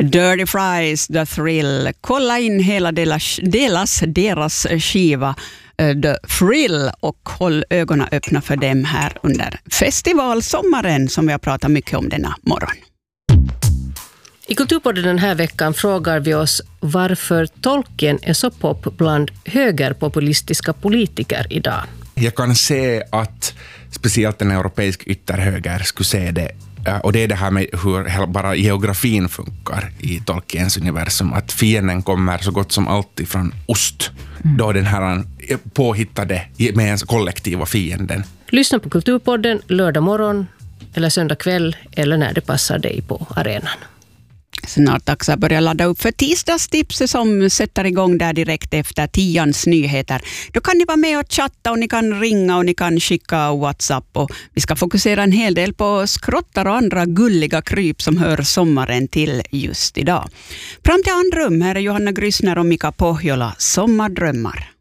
Dirty Fries, The Thrill. Kolla in hela deras skiva The Thrill och håll ögonen öppna för dem här under festivalsommaren som vi har pratat mycket om denna morgon. I Kulturpodden den här veckan frågar vi oss varför Tolkien är så pop bland högerpopulistiska politiker idag. Jag kan se att speciellt en europeisk ytterhöger skulle se det. Och det är det här med hur bara geografin funkar i Tolkiens universum. Att fienden kommer så gott som alltid från ost. Då den här påhittade med kollektiva fienden. Lyssna på Kulturpodden lördag morgon eller söndag kväll eller när det passar dig på arenan. Snart dags att börja ladda upp för tisdagstipset som sätter igång där direkt efter 10:ans nyheter. Då kan ni vara med och chatta och ni kan ringa och ni kan skicka WhatsApp. Och vi ska fokusera en hel del på skrottar och andra gulliga kryp som hör sommaren till just idag. Fram till andrum, här är Johanna Grysner och Mika Pohjola, Sommardrömmar.